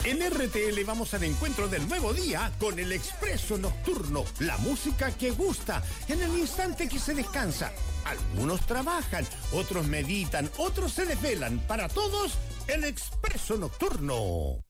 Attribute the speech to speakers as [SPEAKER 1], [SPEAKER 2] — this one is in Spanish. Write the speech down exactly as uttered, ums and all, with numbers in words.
[SPEAKER 1] En R T L vamos al encuentro del nuevo día con el Expreso Nocturno, la música que gusta, en el instante que se descansa. Algunos trabajan, otros meditan, otros se desvelan. Para todos, el Expreso Nocturno.